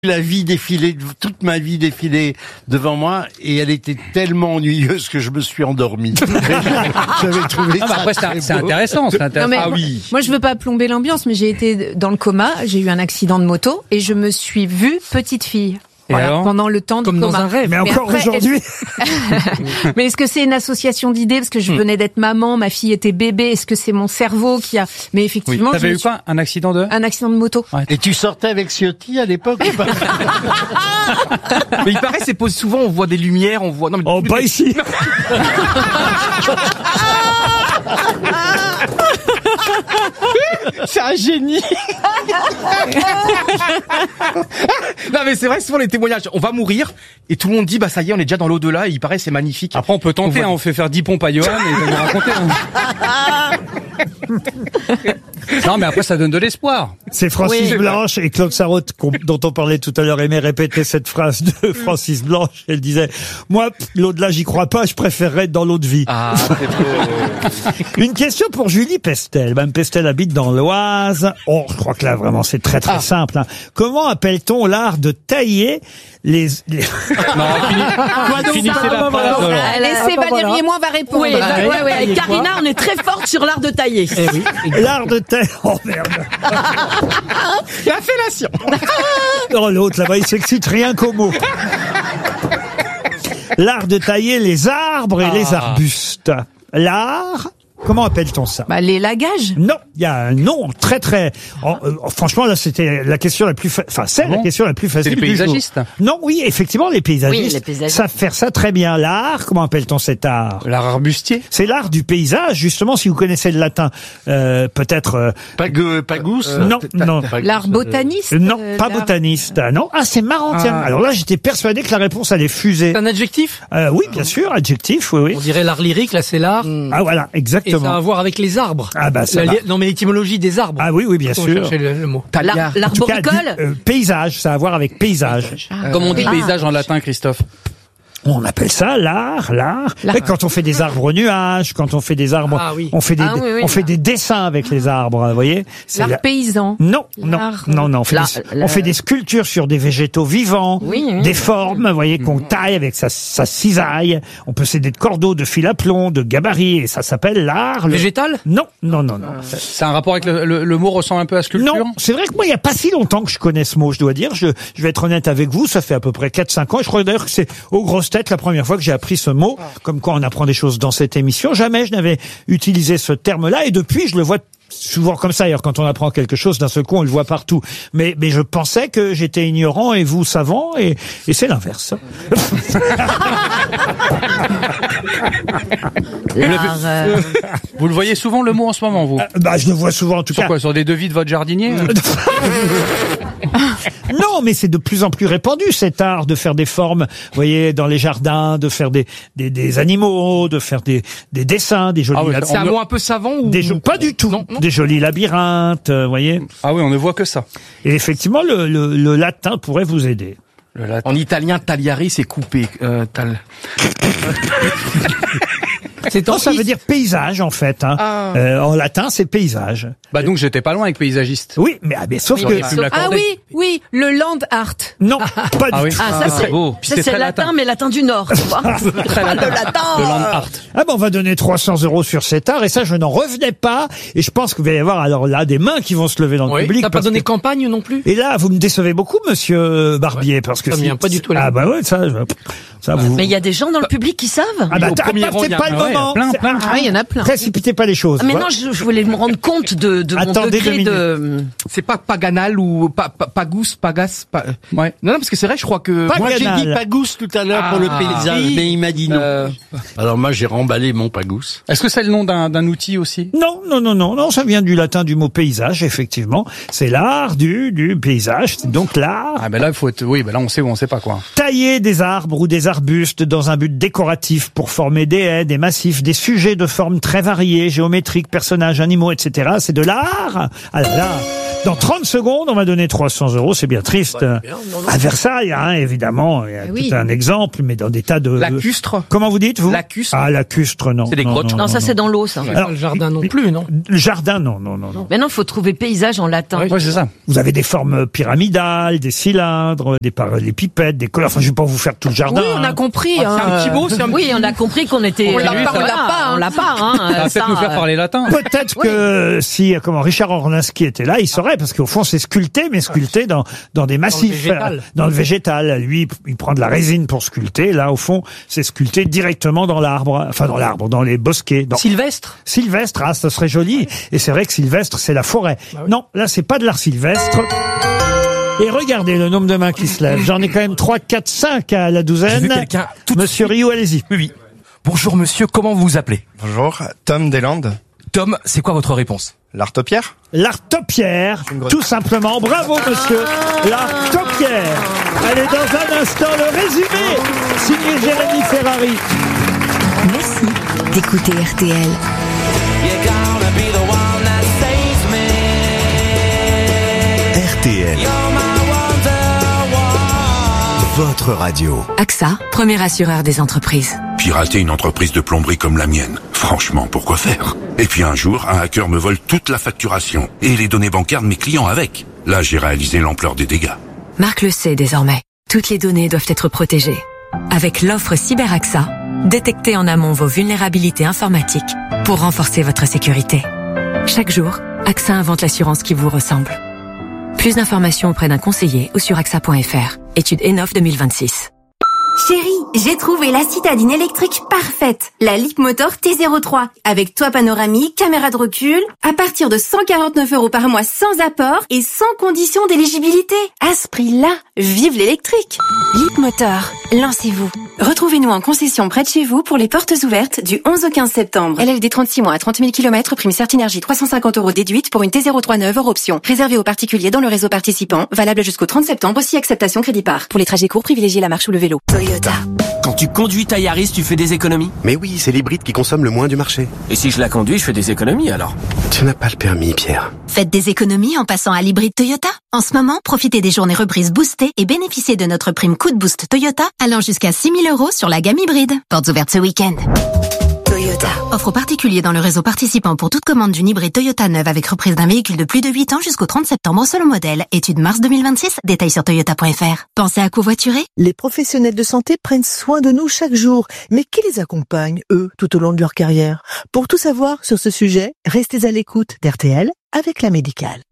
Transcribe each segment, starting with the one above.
La vie défilait, toute ma vie défilait devant moi et elle était tellement ennuyeuse que je me suis endormi. J'avais trouvé ça après, c'est intéressant. Non, mais moi, je veux pas plomber l'ambiance, mais j'ai été dans le coma, j'ai eu un accident de moto et je me suis vue petite fille. Voilà, pendant le temps de comme coma. Dans un rêve. Mais encore après, aujourd'hui. Mais est-ce que c'est une association d'idées parce que je venais d'être maman, ma fille était bébé, est-ce que c'est mon cerveau qui a... Mais effectivement, oui. T'avais eu quoi? Un accident de moto. Ouais. Et tu sortais avec Ciotti à l'époque ou pas? Mais il paraît, c'est souvent, on voit des lumières, on voit... Non, mais Oh, pas ici. C'est un génie. Non mais c'est vrai, souvent les témoignages, on va mourir et tout le monde dit bah ça y est, on est déjà dans l'au-delà et il paraît c'est magnifique. Après on peut tenter, on fait faire 10 pompes à Johan et il va nous raconter. Non mais après ça donne de l'espoir. C'est Francis Blanche et Claude Sarraute dont on parlait tout à l'heure aimait répéter cette phrase de Francis Blanche. Elle disait moi l'au-delà j'y crois pas, je préférerais être dans l'eau de vie. Ah, c'est beau. Une question pour Julie Pestel. Madame Pestel habite dans l'Oise. Oh, je crois que là vraiment c'est très simple. Hein. Comment appelle-t-on l'art de tailler les... Non, finissez la phrase. Laissez Valérie et moi on va répondre. Oui, avec Karina, on est très forte sur l'art de tailler. L'art de tailler... Oh merde. La fellation. Oh, l'autre là-bas il s'excite rien qu'au mot. L'art de tailler les arbres et les arbustes. L'art... Comment appelle-t-on ça? L'élagage. Non, il y a un nom très franchement là c'était la question la plus la question la plus facile. C'est les paysagistes. Non, oui, effectivement les paysagistes. Oui, les paysagistes. Savent faire ça très bien. L'art, comment appelle-t-on cet art? L'art arbustier. C'est l'art du paysage, justement, si vous connaissez le latin, peut-être. Pagousse. Non. L'art botaniste. Non, pas botaniste. Non. Ah, c'est marrant. Tiens. Alors là, j'étais persuadé que la réponse allait fuser. C'est un adjectif? Oui, bien sûr, adjectif. Oui. On dirait l'art lyrique, là c'est l'art. Ah voilà, exactement. Et ça a à voir avec les arbres. Ah bah ça. Non mais l'étymologie des arbres. Ah oui, bien sûr. Chercher le mot. L'arboricole. Paysage, ça a à voir avec paysage. Comme on dit paysage en latin, Christophe. On appelle ça l'art. Et quand on fait des arbres au nuage, quand on fait des arbres, on fait des dessins avec les arbres, vous voyez. C'est l'art paysan. Non. On fait des sculptures sur des végétaux vivants, des formes, vous voyez, qu'on taille avec sa cisaille. On peut s'aider de cordeaux, de fil à plomb, de gabarits, et ça s'appelle l'art. Végétal? Non. C'est un rapport avec le mot ressemble un peu à sculpture? Non, c'est vrai que moi, il y a pas si longtemps que je connais ce mot, je dois dire. Je vais être honnête avec vous, ça fait à peu près 4-5 ans. Et je crois d'ailleurs que c'est aux grosses têtes la première fois que j'ai appris ce mot. Comme quoi on apprend des choses dans cette émission. Jamais je n'avais utilisé ce terme-là. Et depuis, je le vois souvent comme ça. D'ailleurs, quand on apprend quelque chose, d'un seul coup, on le voit partout. Mais je pensais que j'étais ignorant et vous savant. Et c'est l'inverse. Vous le voyez souvent le mot en ce moment, vous? Je le vois souvent en tout cas. Sur quoi? Sur des devis de votre jardinier? Non, mais c'est de plus en plus répandu cet art de faire des formes, vous voyez, dans les jardins, de faire des animaux, de faire des dessins, des jolis C'est un mot un peu savant ou pas du tout. Non. Des jolis labyrinthes, vous voyez. Ah oui, on ne voit que ça. Et effectivement, le latin pourrait vous aider. En italien, tagliare, c'est couper. Ça veut dire paysage en fait. En latin, c'est paysage. Donc j'étais pas loin avec paysagiste. Oui, mais sauf que. Oui, le land art. Non, pas du tout. Ça c'est beau. Ça c'est latin, mais latin du Nord, tu vois. Très latin. Le latin. Le land art. On va donner 300 € sur cet art et ça, je n'en revenais pas. Et je pense qu'il va y avoir alors là des mains qui vont se lever dans le public. T'as pas donné campagne non plus? Et là, vous me décevez beaucoup, monsieur Barbier, parce que ça me vient pas du tout là. Ça vous. Mais il y a des gens dans le public qui savent. C'est pas le moment. Plein. Il y en a plein. Précipitez pas les choses. Mais non, je voulais me rendre compte de mon degré de... C'est pas paganal ou pagousse, pagas, Ouais. Non, parce que c'est vrai, je crois que... Moi, j'ai dit pagousse tout à l'heure pour le paysage, mais il m'a dit non. Alors moi, j'ai remballé mon pagousse. Est-ce que c'est le nom d'un outil aussi? Non, ça vient du latin du mot paysage, effectivement. C'est l'art du paysage, donc l'art. Là, il faut être... Oui, là, on sait ou on sait pas quoi. Tailler des arbres ou des arbustes dans un but décoratif pour former des haies, des massifs, des sujets de formes très variées, géométriques, personnages, animaux, etc. C'est de l'art. Ah là là. Dans 30 secondes, on m'a donné 300 €. C'est bien triste. À Versailles, hein, évidemment, il y a tout un exemple, mais dans des tas de... Lacustre. Comment vous dites, vous? Lacustre. Ah, lacustre, non. C'est des grottes. Non, ça c'est dans l'eau, ça. Alors, le jardin non plus, non? Le jardin, non. Mais non, faut trouver paysage en latin. Oui, c'est ça. Vous avez des formes pyramidales, des cylindres, des pipettes, des couleurs. Enfin, je vais pas vous faire tout le jardin. Oui, on a compris. C'est un petit mot, c'est un petit... Oui, on a compris qu'on était... On l'a pas. On l'a pas, hein. Ça va peut-être nous faire parler latin. Peut-être que si Richard Orlinski était là, il saurait, parce qu'au fond, c'est sculpté, mais sculpté dans des massifs. Dans le végétal. Lui, il prend de la résine pour sculpter. Là, au fond, c'est sculpté directement dans l'arbre. Enfin, dans les bosquets. Sylvestre. Sylvestre, ça serait joli. Et c'est vrai que Sylvestre, c'est la forêt. Non, là, c'est pas de l'art sylvestre. Et regardez le nombre de mains qui se lèvent. J'en ai quand même 3, 4, 5 à la douzaine. J'ai vu quelqu'un Monsieur Rio, allez-y. Oui. Bonjour monsieur, comment vous vous appelez? Bonjour, Tom Deslandes. Tom, c'est quoi votre réponse? L'Artopière? L'Artopière, tout simplement. Bravo monsieur. L'Artopière. Allez, dans un instant, le résumé signé Jérémy Ferrari. Merci d'écouter RTL. RTL. Votre radio. AXA, premier assureur des entreprises. Pirater une entreprise de plomberie comme la mienne, franchement, pourquoi faire? Et puis un jour, un hacker me vole toute la facturation et les données bancaires de mes clients avec. Là, j'ai réalisé l'ampleur des dégâts. Marc le sait désormais. Toutes les données doivent être protégées. Avec l'offre CyberAXA, détectez en amont vos vulnérabilités informatiques pour renforcer votre sécurité. Chaque jour, AXA invente l'assurance qui vous ressemble. Plus d'informations auprès d'un conseiller ou sur AXA.fr. Étude ENOF 2026. Chérie, j'ai trouvé la citadine électrique parfaite. La Leapmotor T03. Avec toit panoramique, caméra de recul, à partir de 149 € par mois sans apport et sans condition d'éligibilité. À ce prix-là, vive l'électrique. Leapmotor, lancez-vous. Retrouvez-nous en concession près de chez vous pour les portes ouvertes du 11 au 15 septembre. LLD 36 mois à 30 000 km, prime Certinergie 350 € déduite pour une T03 neuve hors option. Réservé aux particuliers dans le réseau participant, valable jusqu'au 30 septembre, si acceptation crédit par. Pour les trajets courts, privilégiez la marche ou le vélo. Toyota. Quand tu conduis ta Yaris, tu fais des économies? Mais oui, c'est l'hybride qui consomme le moins du marché. Et si je la conduis, je fais des économies alors? Tu n'as pas le permis, Pierre. Faites des économies en passant à l'hybride Toyota. En ce moment, profitez des journées reprises boostées et bénéficiez de notre prime coup de boost Toyota allant jusqu'à 6 000 € sur la gamme hybride. Portes ouvertes ce week-end. Toyota. Offre aux particuliers dans le réseau participant pour toute commande d'une hybride Toyota neuve avec reprise d'un véhicule de plus de 8 ans jusqu'au 30 septembre selon modèle. Étude mars 2026. Détails sur toyota.fr. Pensez à covoiturer? Les professionnels de santé prennent soin de nous chaque jour. Mais qui les accompagne, eux, tout au long de leur carrière? Pour tout savoir sur ce sujet, restez à l'écoute d'RTL avec la médicale.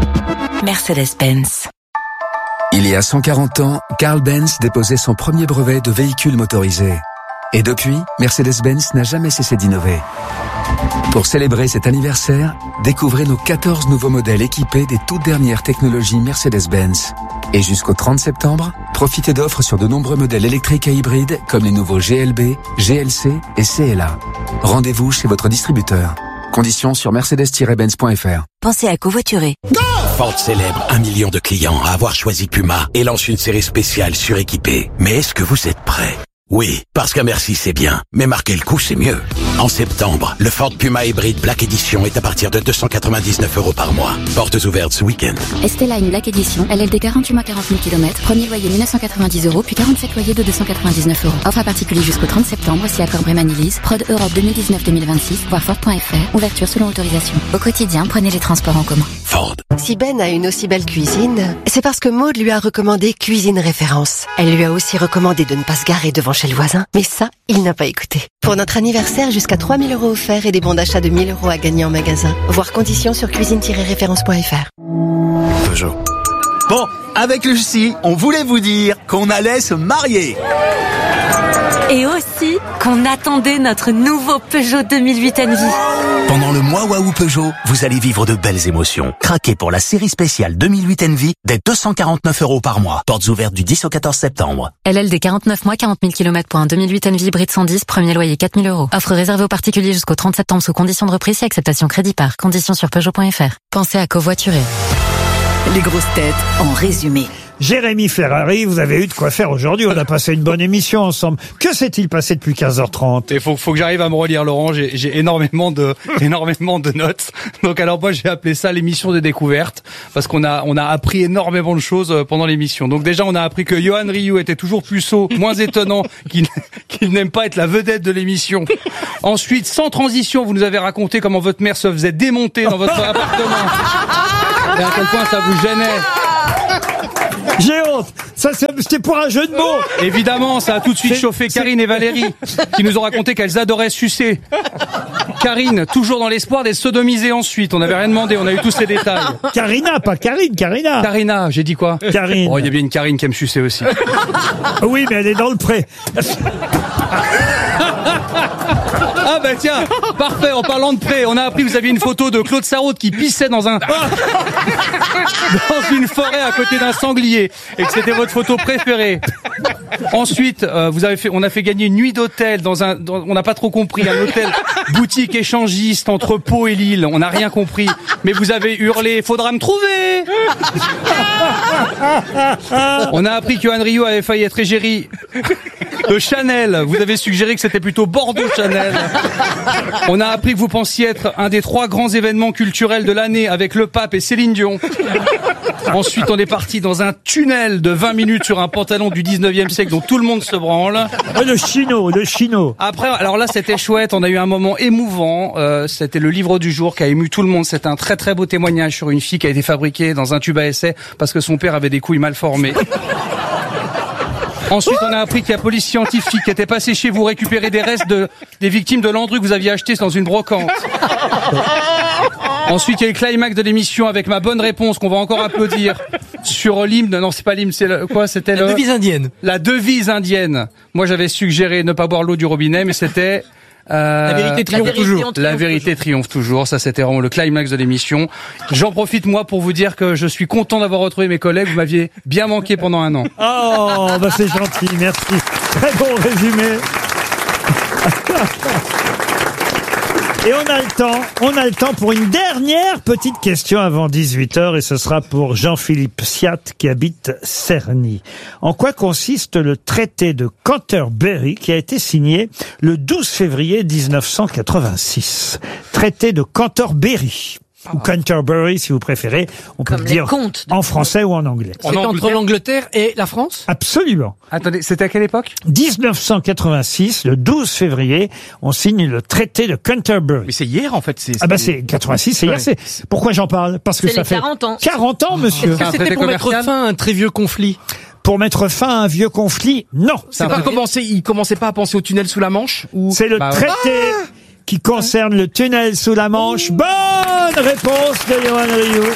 Mercedes-Benz. Il y a 140 ans, Carl Benz déposait son premier brevet de véhicule motorisé. Et depuis, Mercedes-Benz n'a jamais cessé d'innover. Pour célébrer cet anniversaire, découvrez nos 14 nouveaux modèles équipés des toutes dernières technologies Mercedes-Benz. Et jusqu'au 30 septembre, profitez d'offres sur de nombreux modèles électriques et hybrides comme les nouveaux GLB, GLC et CLA. Rendez-vous chez votre distributeur. Conditions sur mercedes-benz.fr. Pensez à covoiturer. Ford célèbre 1 million de clients à avoir choisi Puma et lance une série spéciale suréquipée. Mais est-ce que vous êtes prêts? Oui, parce qu'un merci c'est bien, mais marquer le coup c'est mieux. En septembre, le Ford Puma Hybrid Black Edition est à partir de 299 € par mois. Portes ouvertes ce week-end. Esteline Black Edition, LLD 48 mois 40 000 km, premier loyer 1990 €, puis 47 loyers de 299 €. Offre à particulier jusqu'au 30 septembre, si accord Brémanilise, Prod Europe 2019-2026, voir Ford.fr, ouverture selon autorisation. Au quotidien, prenez les transports en commun. Ford. Si Ben a une aussi belle cuisine, c'est parce que Maud lui a recommandé Cuisine Référence. Elle lui a aussi recommandé de ne pas se garer devant chez le voisin, mais ça, il n'a pas écouté. Pour notre anniversaire, jusqu'à 3 000 € offerts et des bons d'achat de 1 000 € à gagner en magasin. Voir conditions sur cuisine-référence.fr. Peugeot. Bon, avec Lucie, on voulait vous dire qu'on allait se marier. Et aussi qu'on attendait notre nouveau Peugeot 2008 Envy. Pendant le mois Waouh Peugeot, vous allez vivre de belles émotions. Craquez pour la série spéciale 2008 Envy dès 249 € par mois. Portes ouvertes du 10 au 14 septembre. LLD 49 mois, 40 000 km pour un 2008 Envy hybride 110, premier loyer 4 000 €. Offre réservée aux particuliers jusqu'au 30 septembre sous conditions de reprise et acceptation crédit par. Conditions sur Peugeot.fr. Pensez à covoiturer. Les grosses têtes en résumé. Jérémy Ferrari, vous avez eu de quoi faire aujourd'hui. On a passé une bonne émission ensemble. Que s'est-il passé depuis 15h30? Il faut que j'arrive à me relire, Laurent. J'ai énormément de notes. Donc alors moi j'ai appelé ça l'émission des découvertes parce qu'on a appris énormément de choses pendant l'émission. Donc déjà on a appris que Yohan Ryu était toujours plus sot, moins étonnant, qu'il n'aime pas être la vedette de l'émission. Ensuite, sans transition, vous nous avez raconté comment votre mère se faisait démonter dans votre appartement et à quel point ça vous gênait. J'ai honte. Ça, c'était pour un jeu de mots. Évidemment, ça a tout de suite chauffé Karine et Valérie, qui nous ont raconté qu'elles adoraient sucer. Karine, toujours dans l'espoir d'être sodomisée ensuite. On n'avait rien demandé, on a eu tous ces détails. Karina, pas Karine, Karina. Karina, j'ai dit quoi? Karine. Oh, il y a bien une Karine qui aime sucer aussi. Oui, mais elle est dans le pré. Ah bah tiens, parfait, en parlant de pré, on a appris que vous aviez une photo de Claude Sarraute qui pissait dans une forêt à côté d'un sanglier et que c'était votre photo préférée. Ensuite, on a fait gagner une nuit d'hôtel on n'a pas trop compris, un hôtel boutique échangiste entre Pau et Lille. On n'a rien compris, mais vous avez hurlé, faudra me trouver. On a appris que Yohan Ryu avait failli être égérie de Chanel. Vous avez suggéré que c'était plutôt Bordeaux Chanel. On a appris que vous pensiez être un des 3 grands événements culturels de l'année avec le pape et Céline Dion. Ensuite, on est parti dans un tunnel de 20 minutes sur un pantalon du 19e siècle dont tout le monde se branle. Le chino. Après, alors là, c'était chouette. On a eu un moment émouvant. C'était le livre du jour qui a ému tout le monde. C'était un très très beau témoignage sur une fille qui a été fabriquée dans un tube à essai parce que son père avait des couilles mal formées. Ensuite, on a appris qu'il y a police scientifique qui était passé chez vous récupérer des restes des victimes de Landru que vous aviez acheté dans une brocante. Ensuite, il y a eu le climax de l'émission avec ma bonne réponse qu'on va encore applaudir sur l'hymne. Non, c'est pas l'hymne, c'était la devise indienne. La devise indienne. Moi, j'avais suggéré ne pas boire l'eau du robinet, mais c'était la vérité triomphe toujours. La vérité triomphe toujours. Ça, c'était vraiment le climax de l'émission. J'en profite, moi, pour vous dire que je suis content d'avoir retrouvé mes collègues. Vous m'aviez bien manqué pendant un an. Oh, bah c'est gentil, merci. Très bon résumé. Et on a le temps pour une dernière petite question avant 18h et ce sera pour Jean-Philippe Siat qui habite Cerny. En quoi consiste le traité de Canterbury qui a été signé le 12 février 1986? Traité de Canterbury. Ou Canterbury, si vous préférez. On peut le dire en français ou en anglais. C'est entre l'Angleterre et la France? Absolument. Attendez, c'était à quelle époque? 1986, le 12 février, on signe le traité de Canterbury. Mais c'est hier, en fait. Ah bah c'est 86, c'est hier. Pourquoi j'en parle? Parce que ça fait 40 ans. 40 ans, monsieur. Est-ce que c'était pour mettre fin à un très vieux conflit? Pour mettre fin à un vieux conflit, non. Il commençait pas à penser au tunnel sous la Manche? C'est le traité qui concerne le tunnel sous la Manche. Bonne réponse de Yohan Ryu.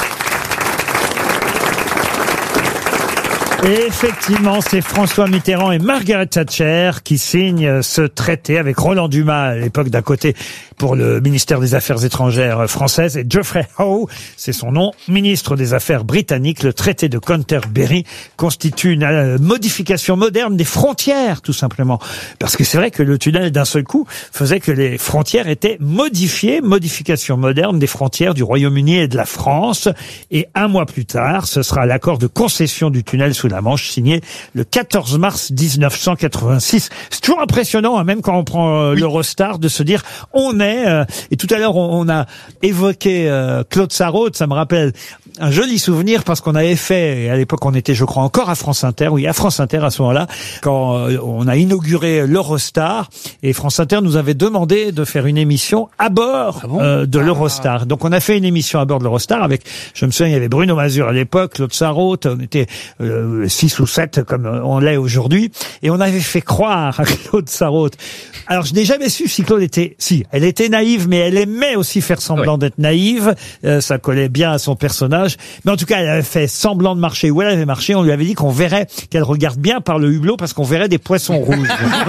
Et effectivement, c'est François Mitterrand et Margaret Thatcher qui signent ce traité avec Roland Dumas à l'époque d'un côté pour le ministère des Affaires étrangères françaises et Geoffrey Howe, c'est son nom, ministre des Affaires britanniques. Le traité de Canterbury constitue une modification moderne des frontières, tout simplement. Parce que c'est vrai que le tunnel d'un seul coup faisait que les frontières étaient modifiées, modification moderne des frontières du Royaume-Uni et de la France. Et un mois plus tard, ce sera l'accord de concession du tunnel sous la Manche signé le 14 mars 1986. C'est toujours impressionnant, hein, même quand on prend l'Eurostar, de se dire on est et tout à l'heure on a évoqué Claude Sarraute, ça me rappelle un joli souvenir parce qu'on avait fait, à l'époque on était je crois encore à France Inter, oui à France Inter à ce moment-là, quand on a inauguré l'Eurostar et France Inter nous avait demandé de faire une émission à bord de l'Eurostar. Donc on a fait une émission à bord de l'Eurostar avec, je me souviens, il y avait Bruno Mazur à l'époque, Claude Sarraute, on était 6 ou 7 comme on l'est aujourd'hui, et on avait fait croire à Claude Sarraute. Alors je n'ai jamais su si Claude elle était naïve, mais elle aimait aussi faire semblant d'être naïve, ça collait bien à son personnage, mais en tout cas elle avait fait semblant de marcher où elle avait marché, on lui avait dit qu'on verrait, qu'elle regarde bien par le hublot parce qu'on verrait des poissons rouges.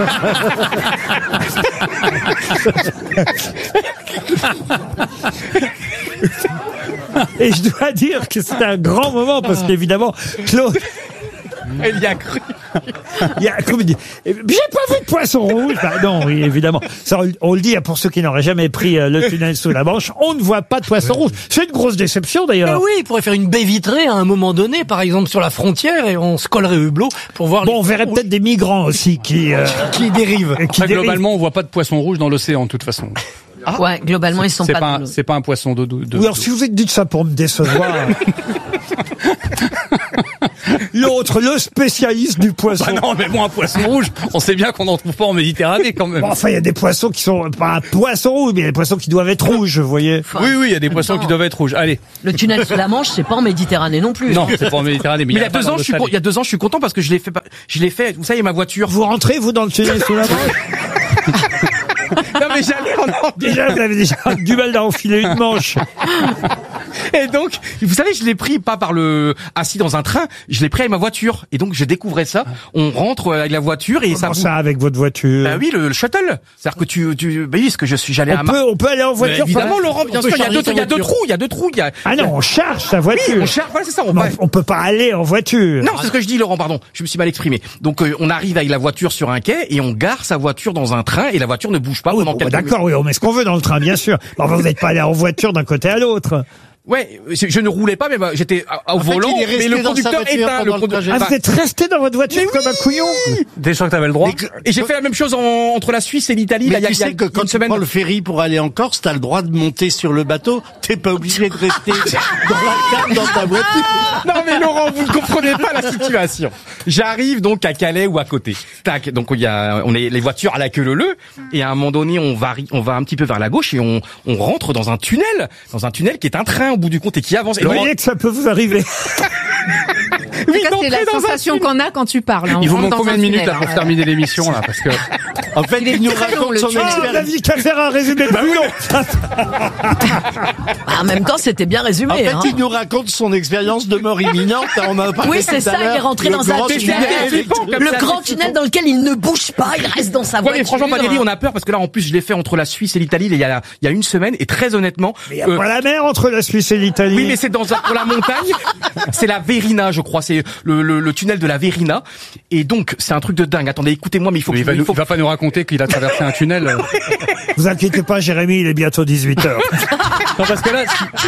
Et je dois dire que c'était un grand moment parce qu'évidemment Claude... Elle y a cru. Comme il dit, j'ai pas vu de poisson rouge. Bah, non, oui, évidemment. Ça, on le dit pour ceux qui n'auraient jamais pris le tunnel sous la Manche. On ne voit pas de poisson rouge. C'est une grosse déception d'ailleurs. Mais oui, il pourrait faire une baie vitrée à un moment donné, par exemple sur la frontière, et on se collerait au hublot pour voir. Bon, on verrait peut-être des migrants aussi qui dérivent. Globalement, on voit pas de poisson rouge dans l'océan de toute façon. Ah. Ouais, globalement, ils sont pas. C'est pas un poisson d'eau. Oui, alors si vous êtes dit ça pour me décevoir. L'autre, le spécialiste du poisson. Bah non, mais bon, un poisson rouge, on sait bien qu'on n'en trouve pas en Méditerranée quand même. Bon, enfin, il y a des poissons qui sont pas un poisson rouge, mais il y a des poissons qui doivent être rouges, vous voyez. Oui, il y a des poissons qui doivent être rouges. Allez. Le tunnel sous la Manche, c'est pas en Méditerranée non plus. Non, c'est pas en Méditerranée. Mais il y a 2 ans, je suis content parce que je l'ai fait. Vous savez, ma voiture. Vous rentrez, vous, dans le tunnel sous la Manche? Non, mais j'allais Déjà, vous avez déjà du mal à enfiler une manche. Et donc, vous savez, je l'ai pris pas assis dans un train, je l'ai pris avec ma voiture. Et donc, je découvrais ça. On rentre avec la voiture et Comment ça avec votre voiture? Bah oui, le shuttle. C'est-à-dire que bah oui, parce que j'allais on peut aller en voiture. Mais évidemment, Laurent, bien sûr, il y a deux trous, Ah non, on charge sa voiture. Oui, on charge, voilà, c'est ça. On peut pas aller en voiture. Non, c'est ce que je dis, Laurent, pardon. Je me suis mal exprimé. Donc, on arrive avec la voiture sur un quai et on gare sa voiture dans un train et la voiture ne bouge pas pendant quelques minutes. D'accord, oui, on met ce qu'on veut dans le train, bien sûr. Enfin, vous n'êtes pas allé en voiture d'un côté à l'autre. Ouais, je ne roulais pas, mais j'étais au volant, mais le conducteur éteint. Vous êtes resté dans votre voiture comme un couillon? Déjà que t'avais le droit. Et j'ai fait la même chose entre la Suisse et l'Italie. Mais tu sais que quand tu prends le ferry pour aller en Corse, t'as le droit de monter sur le bateau. T'es pas obligé de rester dans la cave dans ta voiture. Non mais Laurent, vous ne comprenez pas la situation. J'arrive donc à Calais ou à côté. Tac, donc on est les voitures à la queue leu-leu, et à un moment donné on va un petit peu vers la gauche et on rentre dans un tunnel qui est un train au bout du compte et qui avance. Vous voyez que ça peut vous arriver. Oui, c'est la sensation qu'on a quand tu parles. Il vous manque combien de minutes là pour terminer l'émission là, parce que en fait il nous raconte son expérience. On a dit qu'à faire un résumé plus long. En même temps, c'était bien résumé. En fait, il nous raconte son expérience de mort imminente. On a oui, c'est ça. Il est rentré dans un tunnel, le grand tunnel dans lequel il ne bouge pas. Il reste dans sa voiture. Mais franchement, Valérie, on a peur parce que là, en plus, je l'ai fait entre la Suisse et l'Italie il y a une semaine, et très honnêtement, il y a pas la mer entre la Suisse et l'Italie. Oui, mais c'est pour la montagne. C'est la Verina, je crois. C'est le tunnel de la Verina. Et donc, c'est un truc de dingue. Attendez, écoutez-moi, mais il va pas nous raconter qu'il a traversé un tunnel. Vous inquiétez pas, Jérémy, il est bientôt 18h. Non, parce que là,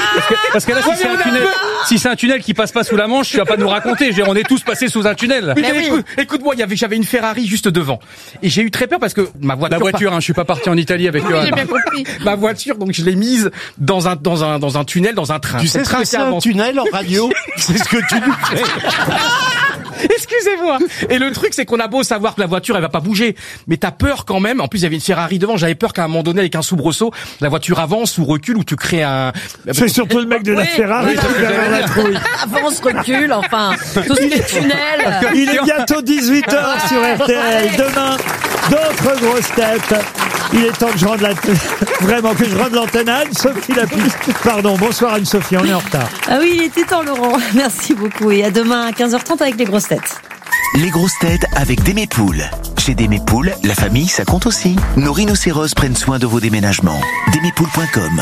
si c'est un tunnel qui passe pas sous la Manche, tu vas pas nous raconter. Je veux dire, on est tous passés sous un tunnel. Écoute-moi, j'avais une Ferrari juste devant. Et j'ai eu très peur parce que ma voiture. La voiture, je suis pas parti en Italie avec J'ai bien compris. Ma voiture, donc je l'ai mise dans un tunnel, dans un train. Tu sais ce que c'est un tunnel en radio? C'est ce que tu nous fais. Excusez-moi. Et le truc, c'est qu'on a beau savoir que la voiture, elle va pas bouger, mais t'as peur quand même. En plus, il y avait une Ferrari devant. J'avais peur qu'à un moment donné, avec un soubresaut, la voiture avance ou recule, ou tu crées un. C'est surtout le mec de la Ferrari qui va vers la trouille. Avance, recule, enfin, tout ce qui est tunnel. Il est bientôt 18h sur RTL. Demain, d'autres grosses têtes. Il est temps que je rende l'antenne à Anne-Sophie Lapix. Pardon, bonsoir Anne-Sophie, on est en retard. Ah oui, il était temps Laurent, merci beaucoup. Et à demain à 15h30 avec les grosses têtes. Les grosses têtes avec Démépoules. Chez Démépoules, la famille, ça compte aussi. Nos rhinocéros prennent soin de vos déménagements. Démépoules.com.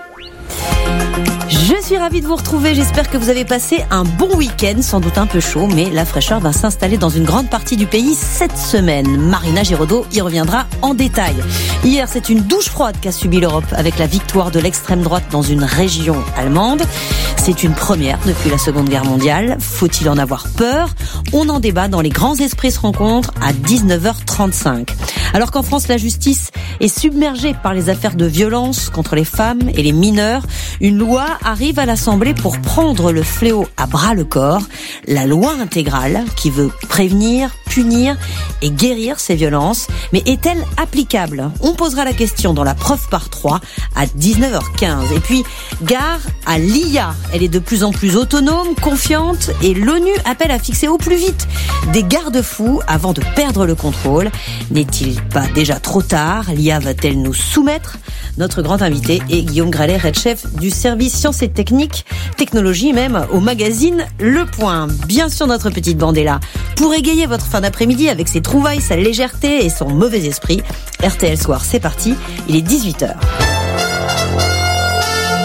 Je suis ravie de vous retrouver, j'espère que vous avez passé un bon week-end, sans doute un peu chaud, mais la fraîcheur va s'installer dans une grande partie du pays cette semaine. Marina Giraudot y reviendra en détail. Hier, c'est une douche froide qu'a subie l'Europe avec la victoire de l'extrême droite dans une région allemande. C'est une première depuis la Seconde Guerre mondiale. Faut-il en avoir peur? On en débat dans Les Grands Esprits se rencontrent à 19h35. Alors qu'en France, la justice est submergée par les affaires de violence contre les femmes et les mineurs, une loi arrive à l'Assemblée pour prendre le fléau à bras-le-corps. La loi intégrale qui veut prévenir, punir et guérir ces violences. Mais est-elle applicable? On posera la question dans la preuve par 3 à 19h15. Et puis, gare à l'IA. Elle est de plus en plus autonome, confiante, et l'ONU appelle à fixer au plus vite des garde-fous avant de perdre le contrôle. N'est-il pas déjà trop tard? L'IA va-t-elle nous soumettre? Notre grand invité est Guillaume Gralet, head-chef du service Sciences et Technologie, même au magazine Le Point. Bien sûr, notre petite bande est là pour égayer votre fin d'après-midi avec ses trouvailles, sa légèreté et son mauvais esprit. RTL Soir, c'est parti, il est 18h.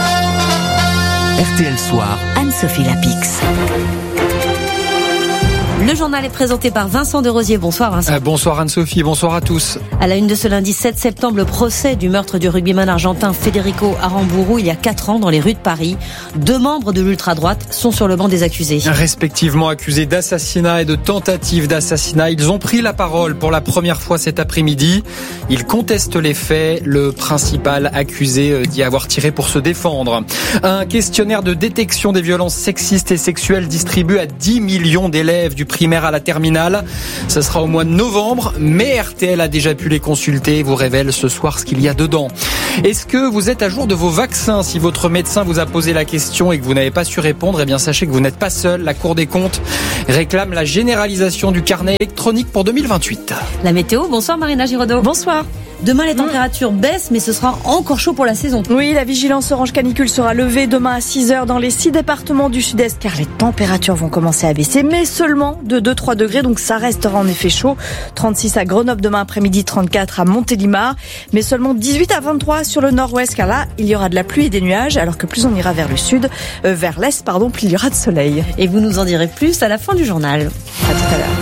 RTL Soir, Anne-Sophie Lapix. Le journal est présenté par Vincent Desrosiers. Bonsoir Vincent. Bonsoir Anne-Sophie, bonsoir à tous. À la une de ce lundi 7 septembre, le procès du meurtre du rugbyman argentin Federico Aramburu il y a 4 ans dans les rues de Paris. 2 membres de l'ultra-droite sont sur le banc des accusés. Respectivement accusés d'assassinat et de tentative d'assassinat, ils ont pris la parole pour la première fois cet après-midi. Ils contestent les faits. Le principal accusé dit avoir tiré pour se défendre. Un questionnaire de détection des violences sexistes et sexuelles distribué à 10 millions d'élèves du primaire à la terminale. Ce sera au mois de novembre, mais RTL a déjà pu les consulter et vous révèle ce soir ce qu'il y a dedans. Est-ce que vous êtes à jour de vos vaccins? Si votre médecin vous a posé la question et que vous n'avez pas su répondre, eh bien sachez que vous n'êtes pas seul. La Cour des comptes réclame la généralisation du carnet électronique pour 2028. La météo, bonsoir Marina Giraudot. Bonsoir. Demain, les températures baissent, mais ce sera encore chaud pour la saison. Oui, la vigilance orange canicule sera levée demain à 6h dans les 6 départements du sud-est, car les températures vont commencer à baisser, mais seulement de 2-3 degrés, donc ça restera en effet chaud. 36 à Grenoble demain après-midi, 34 à Montélimar, mais seulement 18 à 23 sur le nord-ouest, car là, il y aura de la pluie et des nuages, alors que plus on ira vers le sud, vers l'est, plus il y aura de soleil. Et vous nous en direz plus à la fin du journal. À tout à l'heure.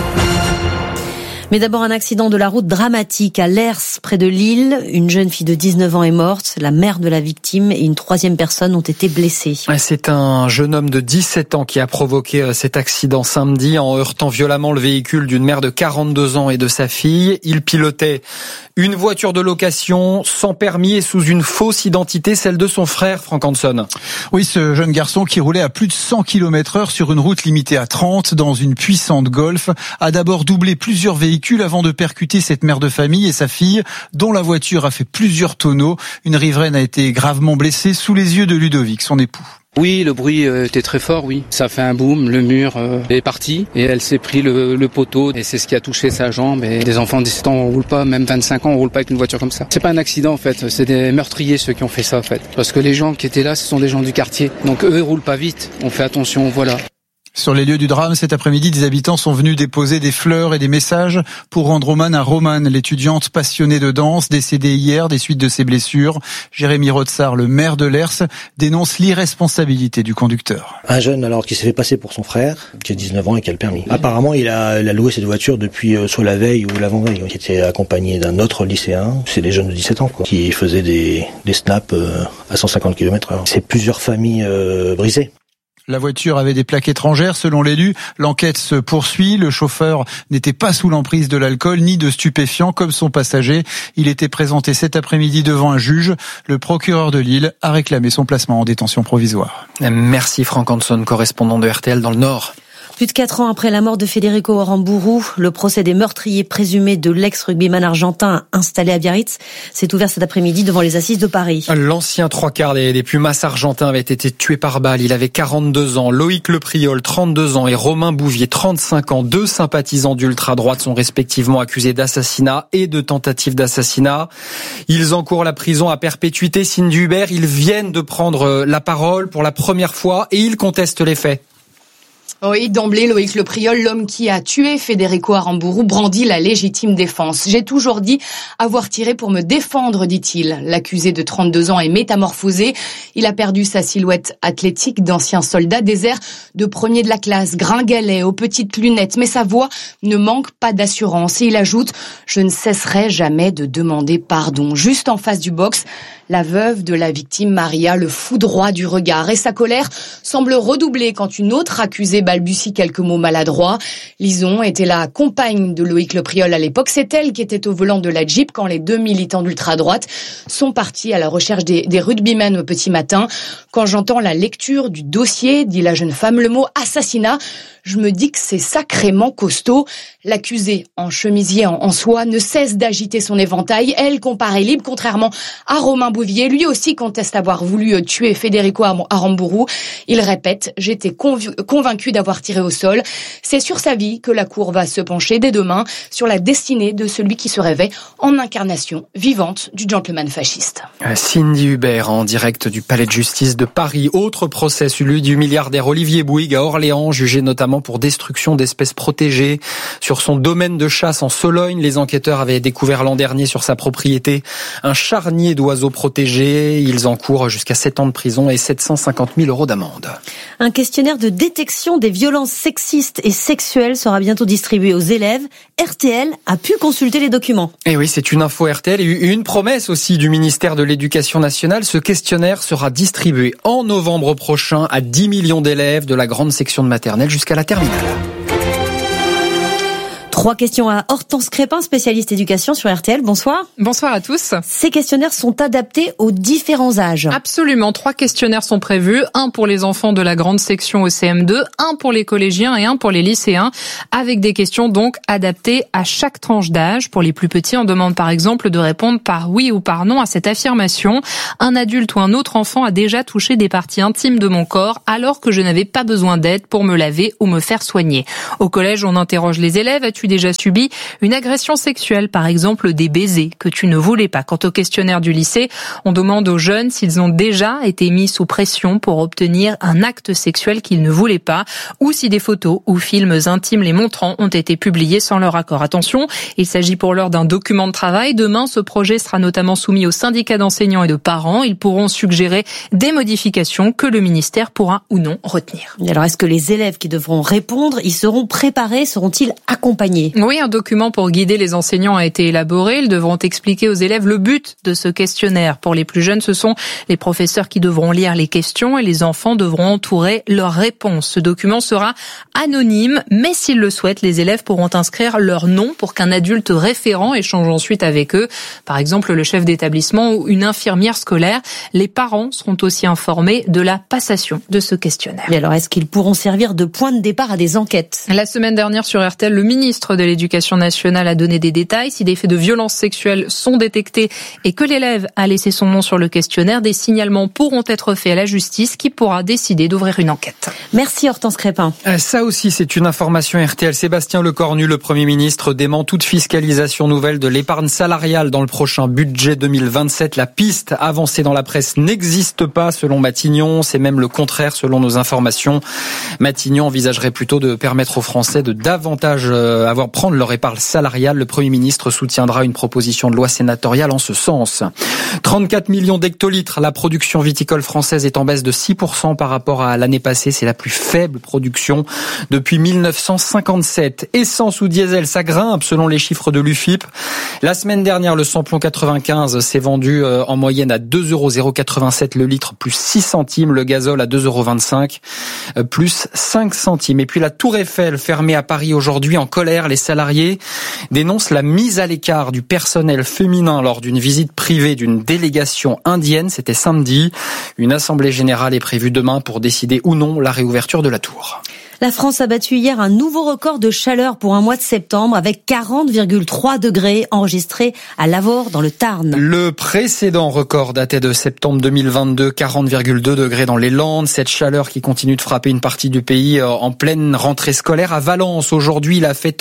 Mais d'abord un accident de la route dramatique à Lers, près de Lille. Une jeune fille de 19 ans est morte. La mère de la victime et une 3e personne ont été blessées. C'est un jeune homme de 17 ans qui a provoqué cet accident samedi en heurtant violemment le véhicule d'une mère de 42 ans et de sa fille. Il pilotait une voiture de location sans permis et sous une fausse identité, celle de son frère, Franck Hanson. Oui, ce jeune garçon qui roulait à plus de 100 km/h sur une route limitée à 30 dans une puissante Golf a d'abord doublé plusieurs véhicules avant de percuter cette mère de famille et sa fille, dont la voiture a fait plusieurs tonneaux. Une riveraine a été gravement blessée sous les yeux de Ludovic, son époux. Oui, le bruit était très fort, oui. Ça fait un boom, le mur est parti et elle s'est pris le poteau et c'est ce qui a touché sa jambe. Et des enfants de 17 ans, on roule pas, même 25 ans, on roule pas avec une voiture comme ça. C'est pas un accident en fait, c'est des meurtriers ceux qui ont fait ça en fait. Parce que les gens qui étaient là, ce sont des gens du quartier. Donc eux, ils roulent pas vite, on fait attention, voilà. Sur les lieux du drame, cet après-midi, des habitants sont venus déposer des fleurs et des messages pour rendre hommage à Romane, l'étudiante passionnée de danse, décédée hier des suites de ses blessures. Jérémy Rotsard, le maire de Lers, dénonce l'irresponsabilité du conducteur. Un jeune alors qui s'est fait passer pour son frère, qui a 19 ans et qui a le permis. Apparemment, il a loué cette voiture depuis soit la veille ou l'avant-veille. Il était accompagné d'un autre lycéen, c'est des jeunes de 17 ans, qui faisaient des snaps à 150 km/h. C'est plusieurs familles brisées. La voiture avait des plaques étrangères, selon l'élu. L'enquête se poursuit. Le chauffeur n'était pas sous l'emprise de l'alcool ni de stupéfiants comme son passager. Il était présenté cet après-midi devant un juge. Le procureur de Lille a réclamé son placement en détention provisoire. Merci Franck Hanson, correspondant de RTL dans le Nord. Plus de 4 ans après la mort de Federico Aramburu, le procès des meurtriers présumés de l'ex-rugbyman argentin installé à Biarritz s'est ouvert cet après-midi devant les assises de Paris. L'ancien 3/4 des Pumas argentins avait été tué par balle. Il avait 42 ans. Loïc Lepriol, 32 ans, et Romain Bouvier, 35 ans. 2 sympathisants d'ultra-droite sont respectivement accusés d'assassinat et de tentative d'assassinat. Ils encourent la prison à perpétuité. Cindy Hubert, ils viennent de prendre la parole pour la première fois et ils contestent les faits. Oui, d'emblée, Loïc Lepriol, l'homme qui a tué Federico Aramburu, brandit la légitime défense. J'ai toujours dit avoir tiré pour me défendre, dit-il. L'accusé de 32 ans est métamorphosé. Il a perdu sa silhouette athlétique d'ancien soldat, des airs de premier de la classe, gringalet, aux petites lunettes. Mais sa voix ne manque pas d'assurance. Et il ajoute « Je ne cesserai jamais de demander pardon ». Juste en face du box, la veuve de la victime, Maria, le foudroie du regard. Et sa colère semble redoubler quand une autre accusée balbutie quelques mots maladroits. Lison était la compagne de Loïc Lepriol à l'époque. C'est elle qui était au volant de la Jeep quand les 2 militants d'ultra-droite sont partis à la recherche des rugbymen au petit matin. Quand j'entends la lecture du dossier, dit la jeune femme, le mot assassinat, je me dis que c'est sacrément costaud. L'accusée, en chemisier en soie, ne cesse d'agiter son éventail. Elle comparaît libre, contrairement à Romain Bouvier. Lui aussi conteste avoir voulu tuer Federico Aramburu. Il répète « J'étais convaincu d'avoir tiré au sol ». C'est sur sa vie que la Cour va se pencher dès demain sur la destinée de celui qui se rêvait en incarnation vivante du gentleman fasciste. Cindy Hubert en direct du Palais de Justice de Paris. Autre procès, celui du milliardaire Olivier Bouygues à Orléans, jugé notamment pour destruction d'espèces protégées. Sur son domaine de chasse en Sologne, les enquêteurs avaient découvert l'an dernier sur sa propriété un charnier d'oiseaux protégés. Ils encourent jusqu'à 7 ans de prison et 750 000 € d'amende. Un questionnaire de détection question des violences sexistes et sexuelles sera bientôt distribuée aux élèves. RTL a pu consulter les documents. Et oui, c'est une info RTL et une promesse aussi du ministère de l'Éducation nationale. Ce questionnaire sera distribué en novembre prochain à 10 millions d'élèves de la grande section de maternelle jusqu'à la terminale. 3 questions à Hortense Crépin, spécialiste éducation sur RTL. Bonsoir. Bonsoir à tous. Ces questionnaires sont adaptés aux différents âges. Absolument. 3 questionnaires sont prévus. Un pour les enfants de la grande section au CM2, un pour les collégiens et un pour les lycéens, avec des questions donc adaptées à chaque tranche d'âge. Pour les plus petits, on demande par exemple de répondre par oui ou par non à cette affirmation. Un adulte ou un autre enfant a déjà touché des parties intimes de mon corps alors que je n'avais pas besoin d'aide pour me laver ou me faire soigner. Au collège, on interroge les élèves. As-tu déjà subi une agression sexuelle, par exemple des baisers que tu ne voulais pas? Quant au questionnaire du lycée, on demande aux jeunes s'ils ont déjà été mis sous pression pour obtenir un acte sexuel qu'ils ne voulaient pas, ou si des photos ou films intimes les montrant ont été publiés sans leur accord. Attention, il s'agit pour l'heure d'un document de travail. Demain, ce projet sera notamment soumis aux syndicats d'enseignants et de parents. Ils pourront suggérer des modifications que le ministère pourra ou non retenir. Et alors, est-ce que les élèves qui devront répondre, ils seront préparés, seront-ils accompagnés? Oui, un document pour guider les enseignants a été élaboré. Ils devront expliquer aux élèves le but de ce questionnaire. Pour les plus jeunes, ce sont les professeurs qui devront lire les questions et les enfants devront entourer leurs réponses. Ce document sera anonyme, mais s'ils le souhaitent, les élèves pourront inscrire leur nom pour qu'un adulte référent échange ensuite avec eux. Par exemple, le chef d'établissement ou une infirmière scolaire. Les parents seront aussi informés de la passation de ce questionnaire. Et alors, est-ce qu'ils pourront servir de point de départ à des enquêtes? La semaine dernière sur RTL, le ministre de l'Éducation nationale a donné des détails. Si des faits de violence sexuelle sont détectés et que l'élève a laissé son nom sur le questionnaire, des signalements pourront être faits à la justice qui pourra décider d'ouvrir une enquête. Merci Hortense Crépin. Ça aussi, c'est une information RTL. Sébastien Lecornu, le Premier ministre, dément toute fiscalisation nouvelle de l'épargne salariale dans le prochain budget 2027. La piste avancée dans la presse n'existe pas selon Matignon. C'est même le contraire selon nos informations. Matignon envisagerait plutôt de permettre aux Français de davantage prendre leur épargne salariale. Le Premier ministre soutiendra une proposition de loi sénatoriale en ce sens. 34 millions d'hectolitres. La production viticole française est en baisse de 6% par rapport à l'année passée. C'est la plus faible production depuis 1957. Essence ou diesel, ça grimpe selon les chiffres de l'UFIP. La semaine dernière, le samplon 95 s'est vendu en moyenne à 2,087 € le litre, plus 6 centimes. Le gazole à 2,25 €, plus 5 centimes. Et puis la Tour Eiffel fermée à Paris aujourd'hui en colère. Les salariés dénoncent la mise à l'écart du personnel féminin lors d'une visite privée d'une délégation indienne. C'était samedi. Une assemblée générale est prévue demain pour décider ou non la réouverture de la tour. La France a battu hier un nouveau record de chaleur pour un mois de septembre avec 40,3 degrés enregistrés à Lavore dans le Tarn. Le précédent record datait de septembre 2022, 40,2 degrés dans les Landes. Cette chaleur qui continue de frapper une partie du pays en pleine rentrée scolaire. À Valence, aujourd'hui, il a fait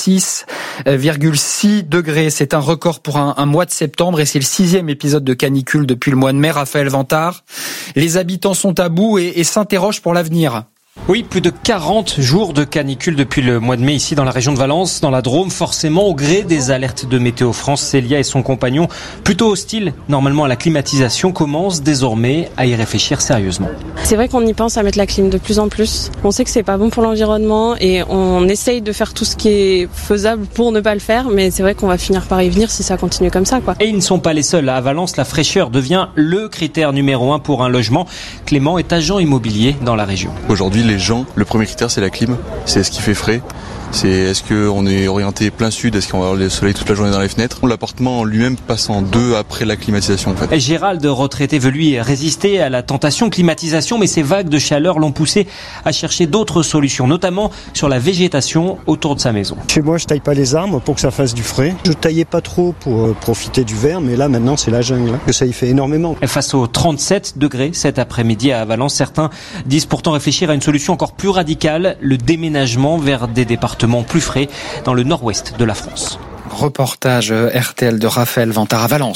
36,6 degrés. C'est un record pour un mois de septembre et c'est le 6e épisode de canicule depuis le mois de mai. Raphaël Vantard, les habitants sont à bout et s'interrogent pour l'avenir. Oui, plus de 40 jours de canicule depuis le mois de mai ici dans la région de Valence, dans la Drôme, forcément au gré des alertes de Météo France. Célia et son compagnon, plutôt hostiles normalement à la climatisation, commencent désormais à y réfléchir sérieusement. C'est vrai qu'on y pense à mettre la clim de plus en plus. On sait que c'est pas bon pour l'environnement et on essaye de faire tout ce qui est faisable pour ne pas le faire, mais c'est vrai qu'on va finir par y venir si ça continue comme ça, quoi. Et ils ne sont pas les seuls. À Valence, la fraîcheur devient le critère numéro 1 pour un logement. Clément est agent immobilier dans la région. Aujourd'hui, les gens, le premier critère c'est la clim, c'est ce qui fait frais. C'est est-ce qu'on est orienté plein sud, est-ce qu'on va avoir le soleil toute la journée dans les fenêtres. L'appartement lui-même passe en deux après la climatisation en fait. Et Gérald, retraité, veut lui résister à la tentation climatisation, mais ces vagues de chaleur l'ont poussé à chercher d'autres solutions, notamment sur la végétation autour de sa maison. Chez moi, je taille pas les arbres pour que ça fasse du frais. Je taillais pas trop pour profiter du vert, mais là maintenant c'est la jungle, que ça y fait énormément. Et face aux 37 degrés cet après-midi à Valence, certains disent pourtant réfléchir à une solution encore plus radicale, le déménagement vers des départements plus frais dans le nord-ouest de la France. Reportage RTL de Raphaël Vantard à Valence.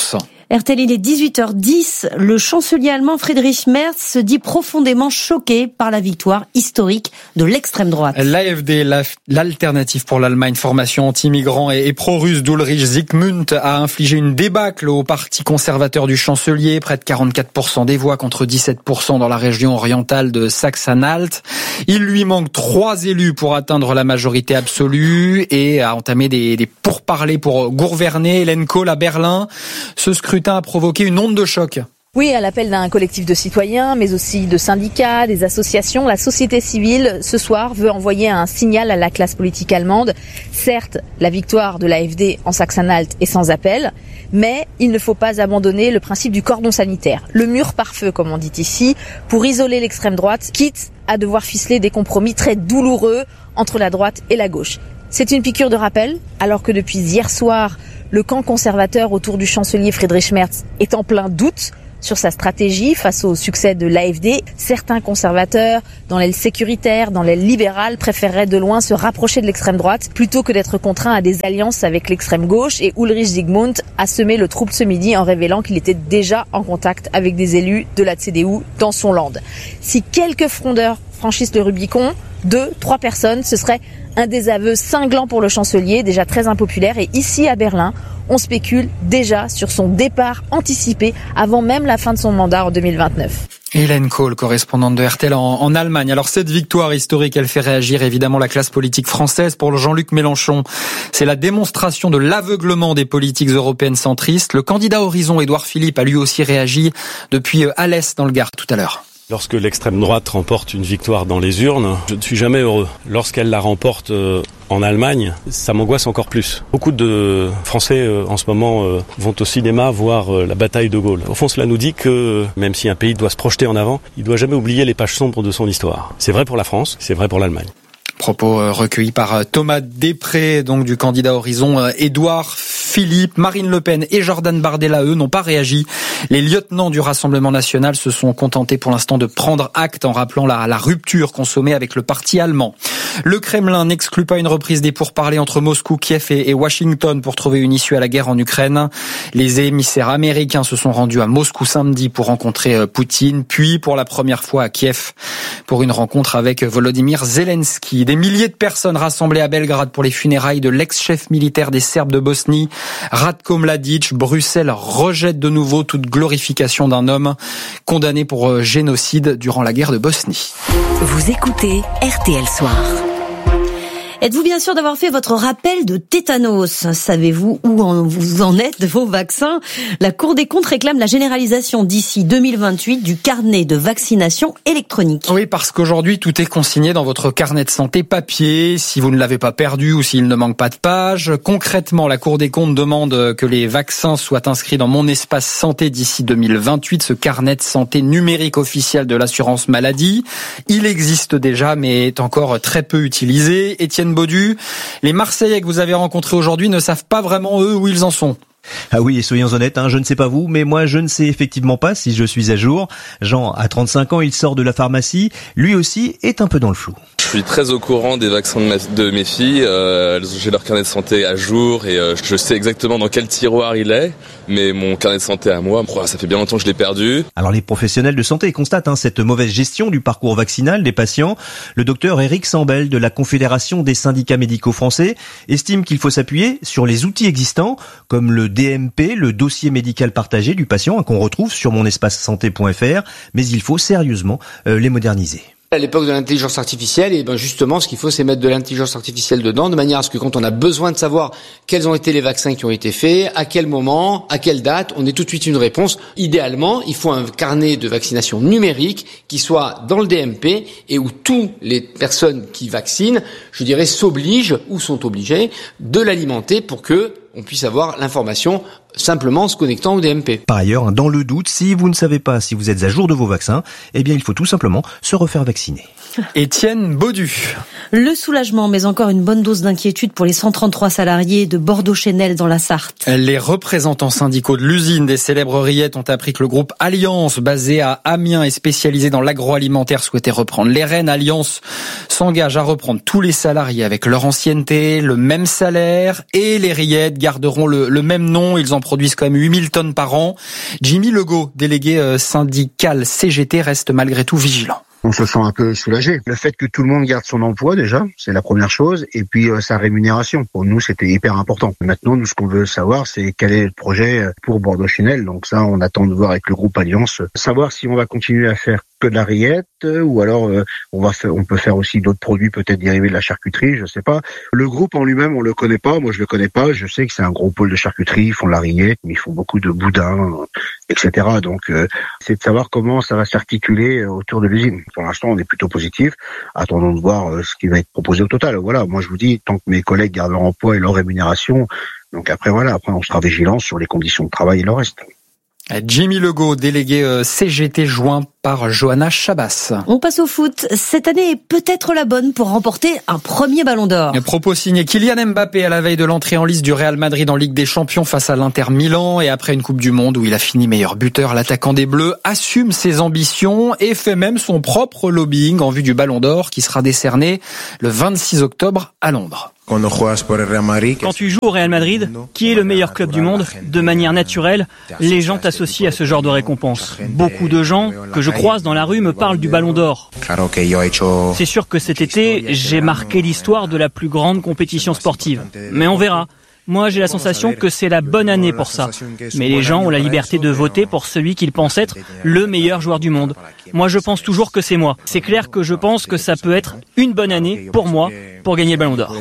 RTL, il est 18h10. Le chancelier allemand Friedrich Merz se dit profondément choqué par la victoire historique de l'extrême droite. L'AfD, l'alternative pour l'Allemagne, formation anti-migrants et pro-russe d'Ulrich Zygmunt, a infligé une débâcle au parti conservateur du chancelier, près de 44% des voix contre 17% dans la région orientale de Saxe-Anhalt. Il lui manque 3 élus pour atteindre la majorité absolue et a entamé des pourparlers pour gouverner. Hélène Kohl à Berlin. Ce scrutin a provoqué une onde de choc. Oui, à l'appel d'un collectif de citoyens, mais aussi de syndicats, des associations, la société civile, ce soir, veut envoyer un signal à la classe politique allemande. Certes, la victoire de l'AfD en Saxe-Anhalt est sans appel, mais il ne faut pas abandonner le principe du cordon sanitaire, le mur par feu, comme on dit ici, pour isoler l'extrême droite, quitte à devoir ficeler des compromis très douloureux entre la droite et la gauche. C'est une piqûre de rappel, alors que depuis hier soir, le camp conservateur autour du chancelier Friedrich Merz est en plein doute sur sa stratégie face au succès de l'AfD. Certains conservateurs, dans l'aile sécuritaire, dans l'aile libérale, préféreraient de loin se rapprocher de l'extrême droite plutôt que d'être contraints à des alliances avec l'extrême gauche. Et Ulrich Zygmunt a semé le trouble ce midi en révélant qu'il était déjà en contact avec des élus de la CDU dans son land. Si quelques frondeurs franchissent le Rubicon, 2-3 personnes, ce serait un désaveu cinglant pour le chancelier, déjà très impopulaire. Et ici à Berlin, on spécule déjà sur son départ anticipé avant même la fin de son mandat en 2029. Hélène Kohl, correspondante de RTL en Allemagne. Alors cette victoire historique, elle fait réagir évidemment la classe politique française. Pour Jean-Luc Mélenchon, c'est la démonstration de l'aveuglement des politiques européennes centristes. Le candidat Horizon, Édouard Philippe, a lui aussi réagi depuis Alès dans le Gard tout à l'heure. Lorsque l'extrême droite remporte une victoire dans les urnes, je ne suis jamais heureux. Lorsqu'elle la remporte en Allemagne, ça m'angoisse encore plus. Beaucoup de Français en ce moment vont au cinéma voir la bataille de Gaulle. Au fond, cela nous dit que même si un pays doit se projeter en avant, il ne doit jamais oublier les pages sombres de son histoire. C'est vrai pour la France, c'est vrai pour l'Allemagne. Propos recueillis par Thomas Després, donc du candidat Horizon, Édouard Philippe, Marine Le Pen et Jordan Bardella, eux, n'ont pas réagi. Les lieutenants du Rassemblement national se sont contentés pour l'instant de prendre acte en rappelant la rupture consommée avec le parti allemand. Le Kremlin n'exclut pas une reprise des pourparlers entre Moscou, Kiev et Washington pour trouver une issue à la guerre en Ukraine. Les émissaires américains se sont rendus à Moscou samedi pour rencontrer Poutine, puis pour la première fois à Kiev pour une rencontre avec Volodymyr Zelensky. Des milliers de personnes rassemblées à Belgrade pour les funérailles de l'ex-chef militaire des Serbes de Bosnie, Ratko Mladic. Bruxelles rejette de nouveau toute glorification d'un homme condamné pour génocide durant la guerre de Bosnie. Vous écoutez RTL Soir. Êtes-vous bien sûr d'avoir fait votre rappel de tétanos? Savez-vous où vous en êtes de vos vaccins? La Cour des comptes réclame la généralisation d'ici 2028 du carnet de vaccination électronique. Oui, parce qu'aujourd'hui, tout est consigné dans votre carnet de santé papier, si vous ne l'avez pas perdu ou s'il ne manque pas de pages. Concrètement, la Cour des comptes demande que les vaccins soient inscrits dans Mon Espace Santé d'ici 2028, ce carnet de santé numérique officiel de l'assurance maladie. Il existe déjà, mais est encore très peu utilisé. Étienne Baudu, les Marseillais que vous avez rencontrés aujourd'hui ne savent pas vraiment eux où ils en sont. Ah oui, et soyons honnêtes, je ne sais pas vous, mais moi je ne sais effectivement pas si je suis à jour. Jean a 35 ans, il sort de la pharmacie, lui aussi est un peu dans le flou. Je suis très au courant des vaccins de mes filles, j'ai leur carnet de santé à jour et je sais exactement dans quel tiroir il est, mais mon carnet de santé à moi, ça fait bien longtemps que je l'ai perdu. Alors les professionnels de santé constatent cette mauvaise gestion du parcours vaccinal des patients. Le docteur Éric Sambel de la Confédération des syndicats médicaux français estime qu'il faut s'appuyer sur les outils existants comme le DMP, le dossier médical partagé du patient qu'on retrouve sur monespacesanté.fr, mais il faut sérieusement les moderniser. À l'époque de l'intelligence artificielle, et justement, ce qu'il faut, c'est mettre de l'intelligence artificielle dedans, de manière à ce que quand on a besoin de savoir quels ont été les vaccins qui ont été faits, à quel moment, à quelle date, on ait tout de suite une réponse. Idéalement, il faut un carnet de vaccination numérique qui soit dans le DMP et où toutes les personnes qui vaccinent, s'obligent ou sont obligées de l'alimenter pour que on puisse avoir l'information simplement en se connectant au DMP. Par ailleurs, dans le doute, si vous ne savez pas si vous êtes à jour de vos vaccins, il faut tout simplement se refaire vacciner. Étienne Baudu. Le soulagement, mais encore une bonne dose d'inquiétude pour les 133 salariés de Bordeaux-Chenel dans la Sarthe. Les représentants syndicaux de l'usine des célèbres rillettes ont appris que le groupe Alliance, basé à Amiens et spécialisé dans l'agroalimentaire, souhaitait reprendre les rênes. Alliance s'engage à reprendre tous les salariés avec leur ancienneté, le même salaire, et les rillettes garderont le même nom. Ils en en produisent quand même 8000 tonnes par an. Jimmy Legault, délégué syndical CGT, reste malgré tout vigilant. On se sent un peu soulagé. Le fait que tout le monde garde son emploi, déjà, c'est la première chose. Et puis, sa rémunération. Pour nous, c'était hyper important. Maintenant, nous, ce qu'on veut savoir, c'est quel est le projet pour Bordeaux-Chenel. Donc ça, on attend de voir avec le groupe Alliance, savoir si on va continuer à faire que de la rillette, ou alors on peut faire aussi d'autres produits peut-être dérivés de la charcuterie, je sais pas. Le groupe en lui-même, on le connaît pas, moi je le connais pas, je sais que c'est un gros pôle de charcuterie, ils font de la rillette, mais ils font beaucoup de boudins, etc. Donc c'est de savoir comment ça va s'articuler autour de l'usine. Pour l'instant, on est plutôt positif. Attendons de voir ce qui va être proposé au total. Voilà, moi je vous dis, tant que mes collègues gardent leur emploi et leur rémunération, donc après on sera vigilant sur les conditions de travail et le reste. Jimmy Legault, délégué CGT, joint par Johanna Chabas. On passe au foot. Cette année est peut-être la bonne pour remporter un premier ballon d'or. Propos signé Kylian Mbappé à la veille de l'entrée en liste du Real Madrid en Ligue des Champions face à l'Inter Milan, et après une Coupe du Monde où il a fini meilleur buteur, l'attaquant des Bleus assume ses ambitions et fait même son propre lobbying en vue du ballon d'or qui sera décerné le 26 octobre à Londres. Quand tu joues au Real Madrid, qui est le meilleur club du monde, de manière naturelle, les gens t'associent à ce genre de récompense. Beaucoup de gens que je croise dans la rue me parlent du Ballon d'Or. C'est sûr que cet été, j'ai marqué l'histoire de la plus grande compétition sportive. Mais on verra. Moi, j'ai la sensation que c'est la bonne année pour ça. Mais les gens ont la liberté de voter pour celui qu'ils pensent être le meilleur joueur du monde. Moi, je pense toujours que c'est moi. C'est clair que je pense que ça peut être une bonne année pour moi pour gagner le Ballon d'Or.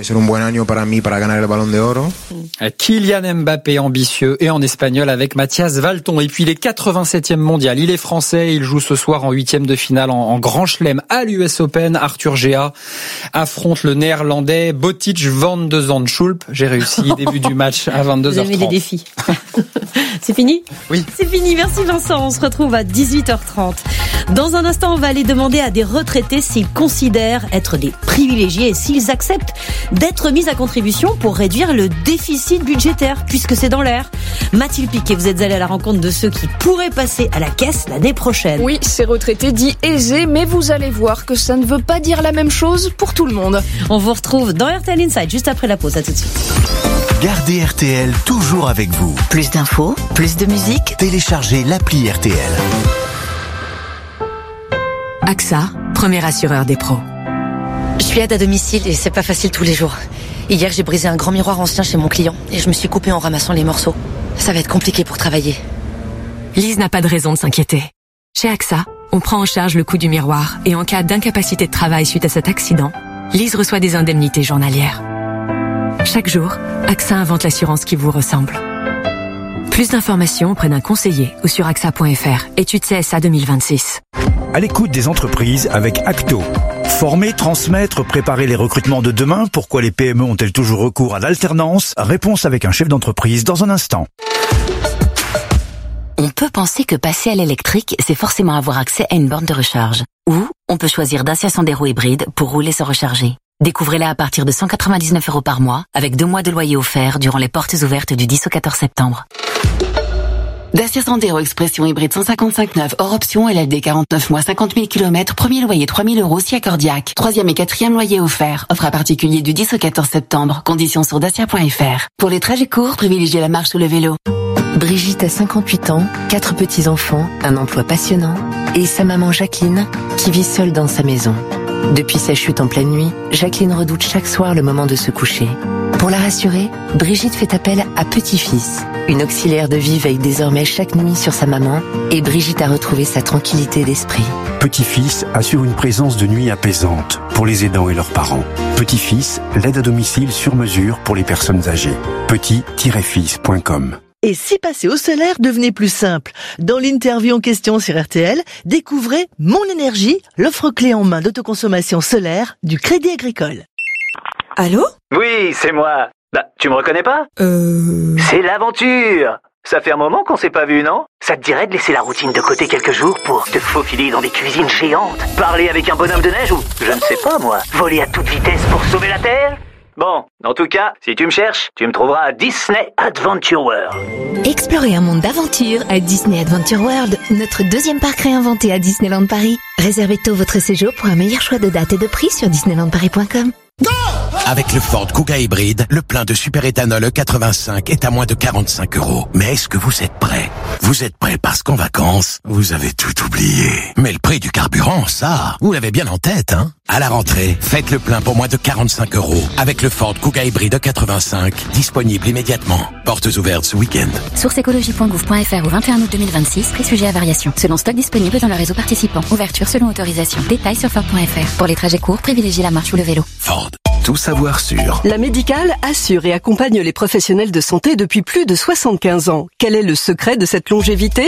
Kylian Mbappé ambitieux et en espagnol avec Mathias Valton. Et puis il est 87e mondial. Il est français. Il joue ce soir en 8e de finale en Grand Chelem à l'US Open. Arthur Géa affronte le néerlandais Botic van de Zandschulp. J'ai réussi. Début du match à 22h30. Vous avez des défis. C'est fini ? Oui. C'est fini. Merci Vincent. On se retrouve à 18h30. Dans un instant, on va aller demander à des retraités s'ils considèrent être des privilégiés et s'ils acceptent d'être mis à contribution pour réduire le déficit budgétaire, puisque c'est dans l'air. Mathilde Piquet, vous êtes allée à la rencontre de ceux qui pourraient passer à la caisse l'année prochaine. Oui, ces retraités dits aisés, mais vous allez voir que ça ne veut pas dire la même chose pour tout le monde. On vous retrouve dans RTL Inside juste après la pause. À tout de suite. Gardez RTL toujours avec vous. Plus d'infos, plus de musique. Téléchargez l'appli RTL. AXA, premier assureur des pros. Je suis aide à domicile et c'est pas facile tous les jours. Hier, j'ai brisé un grand miroir ancien chez mon client et je me suis coupée en ramassant les morceaux. Ça va être compliqué pour travailler. Lise n'a pas de raison de s'inquiéter. Chez AXA, on prend en charge le coût du miroir et en cas d'incapacité de travail suite à cet accident, Lise reçoit des indemnités journalières. Chaque jour, AXA invente l'assurance qui vous ressemble. Plus d'informations auprès d'un conseiller ou sur AXA.fr. Étude CSA 2026. À l'écoute des entreprises avec Acto. Former, transmettre, préparer les recrutements de demain. Pourquoi les PME ont-elles toujours recours à l'alternance? Réponse avec un chef d'entreprise dans un instant. On peut penser que passer à l'électrique, c'est forcément avoir accès à une borne de recharge. Ou on peut choisir Dacia Sandero hybride pour rouler sans recharger. Découvrez-la à partir de 199 € par mois, avec 2 mois de loyer offert durant les portes ouvertes du 10 au 14 septembre. Dacia Sandero Expression hybride 155.9 hors option, LLD 49 mois 50 000 km, premier loyer 3 000 € si accordiaque. 3e et 4e loyer offert. Offre à particulier du 10 au 14 septembre. Conditions sur dacia.fr. Pour les trajets courts, privilégiez la marche ou le vélo. Brigitte a 58 ans, 4 petits-enfants, un emploi passionnant et sa maman Jacqueline qui vit seule dans sa maison. Depuis sa chute en pleine nuit, Jacqueline redoute chaque soir le moment de se coucher. Pour la rassurer, Brigitte fait appel à Petit-Fils. Une auxiliaire de vie veille désormais chaque nuit sur sa maman et Brigitte a retrouvé sa tranquillité d'esprit. Petit-Fils assure une présence de nuit apaisante pour les aidants et leurs parents. Petit-Fils, l'aide à domicile sur mesure pour les personnes âgées. petit-fils.com. Et si passer au solaire devenait plus simple? Dans l'interview en question sur RTL, découvrez Mon Énergie, l'offre clé en main d'autoconsommation solaire du Crédit Agricole. Allô? Oui, c'est moi. Bah, tu me reconnais pas? C'est l'aventure. Ça fait un moment qu'on s'est pas vu, non? Ça te dirait de laisser la routine de côté quelques jours pour te faufiler dans des cuisines géantes, parler avec un bonhomme de neige ou, je ne sais pas moi, voler à toute vitesse pour sauver la Terre? Bon, en tout cas, si tu me cherches, tu me trouveras à Disney Adventure World. Explorez un monde d'aventure à Disney Adventure World, notre 2e parc réinventé à Disneyland Paris. Réservez tôt votre séjour pour un meilleur choix de dates et de prix sur disneylandparis.com. Go! Avec le Ford Kuga hybride, le plein de superéthanol E85 est à moins de 45 €. Mais est-ce que vous êtes prêts? Vous êtes prêts parce qu'en vacances, vous avez tout oublié. Mais le prix du carburant, ça, vous l'avez bien en tête, hein? À la rentrée, faites le plein pour moins de 45 € avec le Ford Kuga hybride E85, disponible immédiatement. Portes ouvertes ce week-end. Sourceécologie.gouv.fr au 21 août 2026, prix sujet à variation. Selon stock disponible dans le réseau participant. Ouverture selon autorisation. Détails sur Ford.fr. Pour les trajets courts, privilégiez la marche ou le vélo. Ford. Tout savoir sur. La Médicale assure et accompagne les professionnels de santé depuis plus de 75 ans. Quel est le secret de cette longévité ?